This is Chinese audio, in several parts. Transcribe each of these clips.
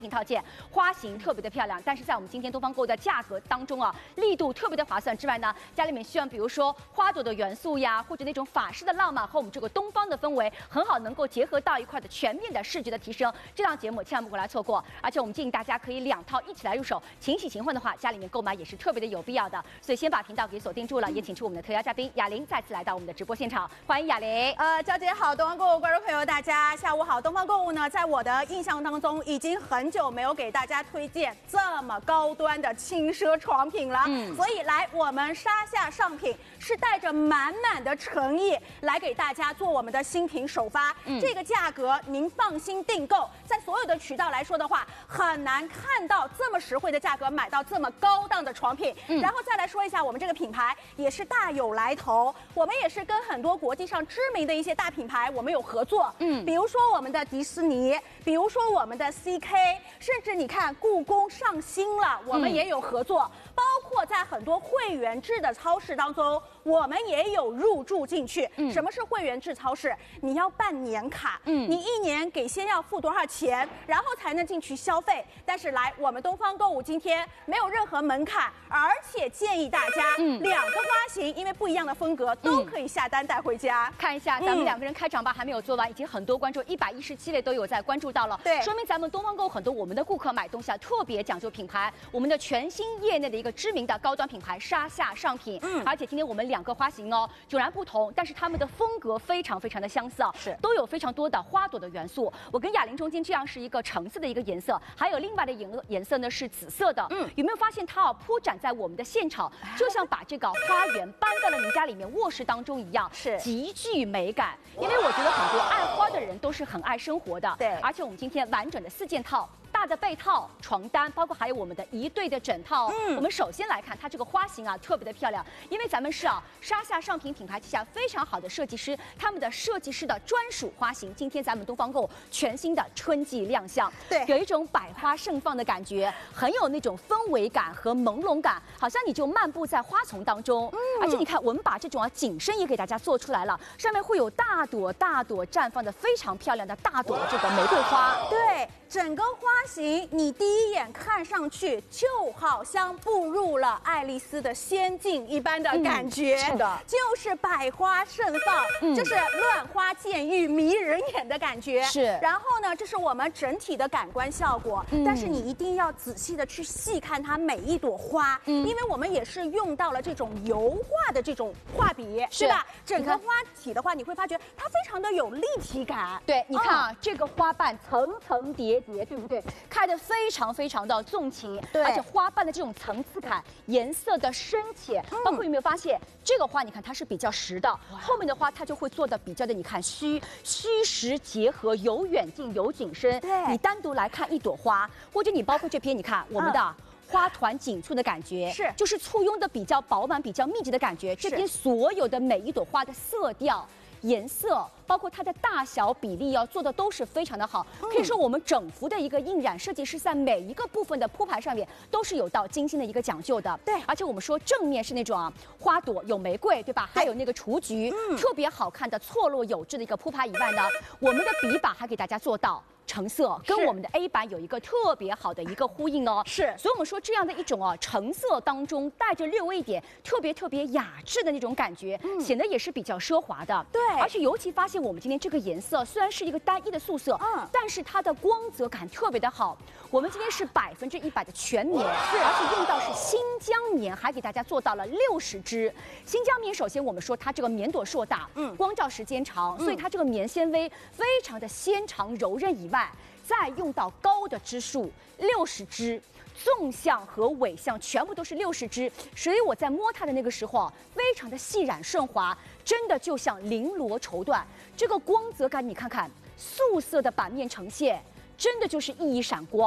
套件，花型特别的漂亮，但是在我们今天东方购的价格当中啊，力度特别的划算之外呢，家里面希望比如说花朵的元素呀，或者那种法式的浪漫和我们这个东方的氛围，很好能够结合到一块的全面的视觉的提升。这档节目千万不可来错过，而且我们建议大家可以2套一起来入手，勤洗勤换的话，家里面购买也是特别的有必要的。所以先把频道给锁定住了，也请出我们的特邀嘉宾雅玲再次来到我们的直播现场，欢迎雅玲。 娇姐好，东方购物观众朋友大家下午好。东方购物呢，在我的印象当中已经很久没有给大家推荐这么高端的轻奢床品了，所以来我们沙夏上品是带着满满的诚意来给大家做我们的新品首发，这个价格您放心订购，在所有的渠道来说的话，很难看到这么实惠的价格买到这么高档的床品。然后再来说一下我们这个品牌也是大有来头，我们也是跟很多国际上知名的一些大品牌我们有合作，比如说我们的迪士尼，比如说我们的 CK， 甚至你看故宫上新了，我们也有合作，包括在很多会员制的超市当中，我们也有入驻进去。什么是会员制超市？你要办年卡，你1年先要付多少钱，然后才能进去消费。但是来我们东方购物今天没有任何门槛，而且建议大家2个花型，因为不一样的风格都可以下单带回家。 看一下咱们2个人开场吧还没有做完，已经很多观众117类都有在关注到了， 对， 说明咱们东方购很多我们的顾客买东西啊特别讲究品牌，我们的全新业内的一个知名的高端品牌沙夏上品，而且今天我们2个花型哦迥然不同，但是它们的风格非常的相似啊， 是都有非常多的花朵的元素。我跟雅玲中间这样是一个橙色的一个颜色，还有另外的颜色呢是紫色的，有没有发现它啊铺展在我们的现场，就像把这个花园搬到了您家里面卧室当中一样， 是极具美感。因为我觉得很多爱花的人都是很爱生活的， 对， 而且我们今天完整的4件套。大的被套、床单，包括还有我们的1对的枕套。我们首先来看它这个花型啊，特别的漂亮，因为咱们是沙夏上品品牌旗下非常好的设计师，他们的设计师的专属花型，今天咱们东方购全新的春季亮相， 对， 有一种百花盛放的感觉，很有那种氛围感和朦胧感，好像你就漫步在花丛当中。而且你看，我们把这种景深也给大家做出来了，上面会有大朵绽放的非常漂亮的大朵的这个玫瑰花， 对。整个花型，你第一眼看上去就好像步入了爱丽丝的仙境一般的感觉， 是的， 就是百花盛放，就是乱花渐欲迷人眼的感觉。 是。 然后呢，这是我们整体的感官效果，但是你一定要仔细的去细看它每一朵花，因为我们也是用到了这种油画的这种画笔，是吧？整个花体的话，你会发觉它非常的有立体感。 对，你看啊，这个花瓣层层叠。对不对？开得非常的纵情， 对， 而且花瓣的这种层次感、颜色的深浅，包括有没有发现这个花？你看它是比较实的，后面的花它就会做的比较的，你看虚实结合，有远近有景深。 对， 你单独来看一朵花，或者你包括这边，你看我们的。花团锦簇的感觉是， 就是簇拥的比较饱满、比较密集的感觉。这边所有的每一朵花的色调、颜色，包括它的大小比例做的都是非常的好。可以说我们整幅的一个印染设计师在每一个部分的铺排上面都是有到精心的一个讲究的。 对， 而且我们说正面是那种花朵有玫瑰，对吧？还有那个雏菊，特别好看的错落有致的一个铺排以外呢，我们的笔把还给大家做到。橙色跟我们的 A 版有一个特别好的一个呼应哦， 是， 所以我们说这样的一种橙色当中带着略微一点特别雅致的那种感觉，显得也是比较奢华的。 对， 而且尤其发现我们今天这个颜色虽然是一个单一的素色，但是它的光泽感特别的好。我们今天是100%的全棉，是，而且用到是新疆棉，还给大家做到了60支。新疆棉首先我们说它这个棉朵硕大，光照时间长，所以它这个棉纤维非常的纤长柔韧以外。再用到高的支数60支，纵向和尾向全部都是60支，所以我在摸它的那个时候非常的细软顺滑，真的就像绫罗绸缎。这个光泽感，你看看素色的版面呈现，真的就是熠熠闪光。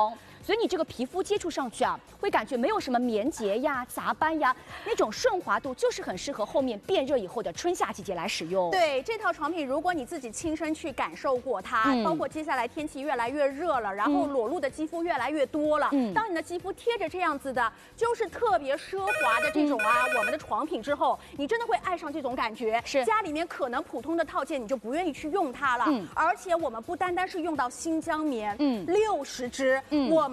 所以你这个皮肤接触上去啊，会感觉没有什么棉结呀、杂斑呀，那种顺滑度就是很适合后面变热以后的春夏季节来使用。 对，这套床品，如果你自己亲身去感受过它，包括接下来天气越来越热了，然后裸露的肌肤越来越多了，当你的肌肤贴着这样子的，就是特别奢华的这种我们的床品之后，你真的会爱上这种感觉。 是家里面可能普通的套件你就不愿意去用它了，而且我们不单单是用到新疆棉，60支，我们